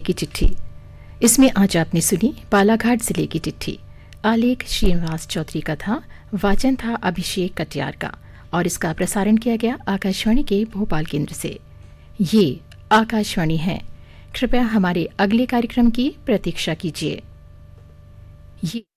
की चिट्ठी। इसमें आज आपने सुनी बालाघाट जिले की चिट्ठी। आलेख श्रीनिवास चौधरी का था, वाचन था अभिषेक कटियार का और इसका प्रसारण किया गया आकाशवाणी के भोपाल केंद्र से। ये आकाशवाणी है। कृपया हमारे अगले कार्यक्रम की प्रतीक्षा कीजिए। ये